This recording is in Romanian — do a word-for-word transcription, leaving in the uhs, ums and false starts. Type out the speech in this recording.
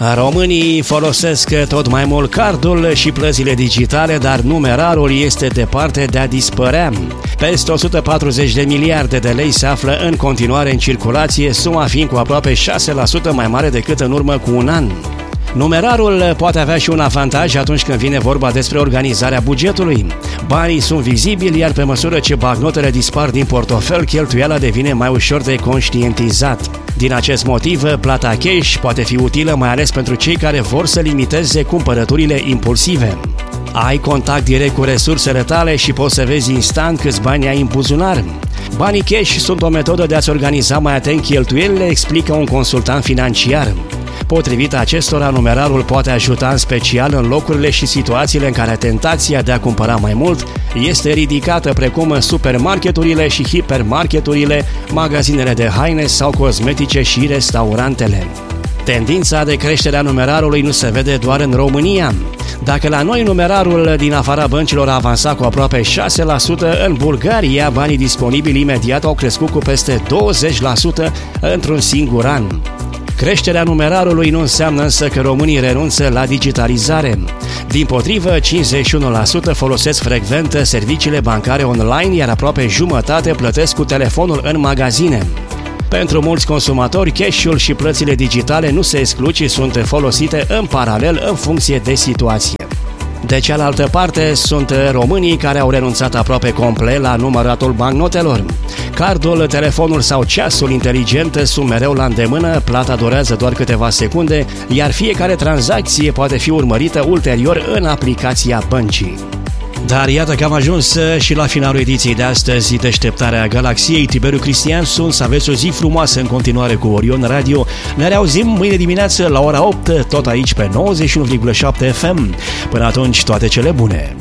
Românii folosesc tot mai mult cardul și plățile digitale, dar numerarul este departe de a dispărea. Peste o sută patruzeci de miliarde de lei se află în continuare în circulație, suma fiind cu aproape șase la sută mai mare decât în urmă cu un an. Numerarul poate avea și un avantaj atunci când vine vorba despre organizarea bugetului. Banii sunt vizibili, iar pe măsură ce bancnotele dispar din portofel, cheltuiala devine mai ușor de conștientizat. Din acest motiv, plata cash poate fi utilă mai ales pentru cei care vor să limiteze cumpărăturile impulsive. Ai contact direct cu resursele tale și poți să vezi instant câți bani ai în buzunar. Banii cash sunt o metodă de a-ți organiza mai atent cheltuielile, explică un consultant financiar. Potrivit acestora, numerarul poate ajuta în special în locurile și situațiile în care tentația de a cumpăra mai mult este ridicată, precum supermarketurile și hipermarketurile, magazinele de haine sau cosmetice și restaurantele. Tendința de creștere a numerarului nu se vede doar în România. Dacă la noi numerarul din afara băncilor a avansat cu aproape șase la sută, în Bulgaria banii disponibili imediat au crescut cu peste douăzeci la sută într-un singur an. Creșterea numerarului nu înseamnă însă că românii renunță la digitalizare. Dimpotrivă, cincizeci și unu la sută folosesc frecvent serviciile bancare online, iar aproape jumătate plătesc cu telefonul în magazine. Pentru mulți consumatori, cash-ul și plățile digitale nu se exclud, ci sunt folosite în paralel în funcție de situație. De cealaltă parte, sunt românii care au renunțat aproape complet la număratul bancnotelor. Cardul, telefonul sau ceasul inteligent sunt mereu la îndemână, plata durează doar câteva secunde, iar fiecare tranzacție poate fi urmărită ulterior în aplicația băncii. Dar iată că am ajuns și la finalul ediției de astăzi, Deșteptarea Galaxiei. Tiberiu Cristian sunt, să aveți o zi frumoasă în continuare cu Orion Radio. Ne reauzim mâine dimineață la ora opt, tot aici pe nouăzeci și unu virgulă șapte F M. Până atunci, toate cele bune!